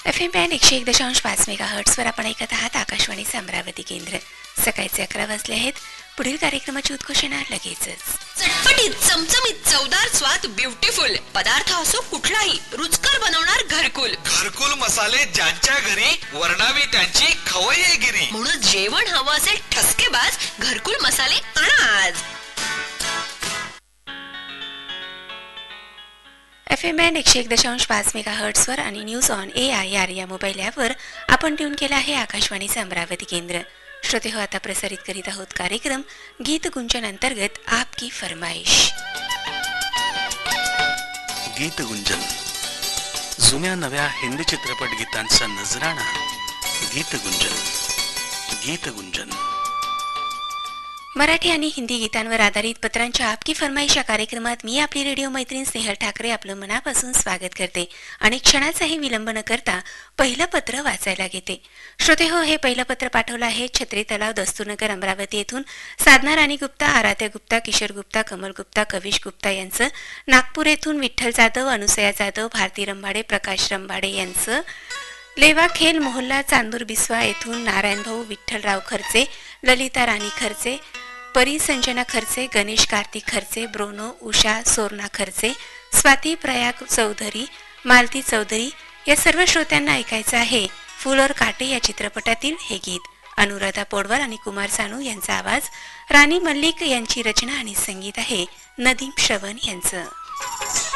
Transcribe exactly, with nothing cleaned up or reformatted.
F M band एकशे एक दशांश पाच मेगा हर्ट्सवर आपण ऐकत आहात आकाशवाणीचे अमरावती केंद्र. सकाळचे अकरा वाजले आहेत. पुढील कार्यक्रमाची उद्घोषणा लगेचच. चटपटीत चमचमीत चवदार स्वाद ब्युटिफुल पदार्थ असो कुठलाही रुचकर बनवणार घरकुल. घरकुल मसाले ज्यांच्या घरी वर्णावी त्यांची खवय्येगिरी. म्हणून जेवण हवं असेल ठसकेबाज घरकुल मसाले आणा आज. एफ एम बँड एकशे एक दशांश पाच मेगा हर्ट्सवर आणि news on A I R या मोबाईल ॲपवर आपण ट्यून केला आहे आकाशवाणीचे अमरावती केंद्र. श्रोते हो, आता प्रसारित करीत आहोत कार्यक्रम गीत गुंजन अंतर्गत आपकी फरमाइश. गीत गुंजन, जुन्या नव्या हिंदी चित्रपट गीतांचा नजराणा. गीत गुंजन, गीत गुंजन. मराठी आणि हिंदी गीतांवर आधारित पत्रांच्या आपकी फरमाईश या कार्यक्रमात मी आपली रेडिओ मैत्रीण स्नेहल ठाकरे आपलं मनापासून स्वागत करते आणि क्षणाचाही विलंब न करता पहिलं पत्र वाचायला घेते. श्रोते हो, हे पहिलं पत्र पाठवलं आहे छत्री तलाव दस्तूरनगर अमरावती येथून साधना राणी गुप्ता, आराध्या गुप्ता, किशोर गुप्ता, कमल गुप्ता, कविश गुप्ता यांचं. नागपूर येथून विठ्ठल जाधव, अनुसया जाधव, भारती रंभाडे, प्रकाश रंभाडे यांचं. लेवाखेल मोहल्ला चांदूर बिस्वा येथून नारायण भाऊ विठ्ठलराव खर्चे, ललिता राणी खर्चे, परी संजना खर्चे, गणेश कार्तिक खर्चे, ब्रोनो उषा सोरना खर्चे, स्वाती प्रयाग चौधरी, मालती चौधरी या सर्व श्रोत्यांना ऐकायचं आहे फूल और काटे या चित्रपटातील हे गीत. अनुराधा पोडवाल आणि कुमार सानू यांचा आवाज, राणी मल्लिक यांची रचना आणि संगीत आहे नदीम श्रवण यांचं.